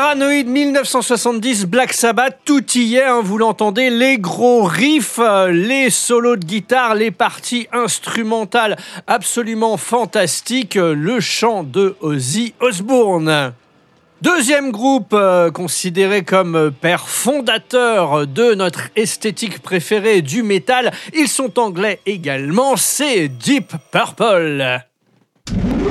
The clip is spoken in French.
Paranoid 1970, Black Sabbath, tout y est, hein, vous l'entendez, les gros riffs, les solos de guitare, les parties instrumentales absolument fantastiques, le chant de Ozzy Osbourne. Deuxième groupe considéré comme père fondateur de notre esthétique préférée du métal, ils sont anglais également, c'est Deep Purple.